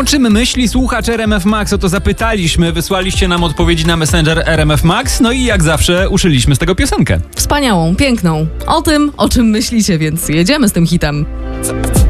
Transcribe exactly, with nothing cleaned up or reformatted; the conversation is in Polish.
O czym myśli słuchacz R M F Max? O to zapytaliśmy, wysłaliście nam odpowiedzi na Messenger R M F Max, no i jak zawsze uszyliśmy z tego piosenkę. Wspaniałą, piękną. O tym, o czym myślicie, więc jedziemy z tym hitem.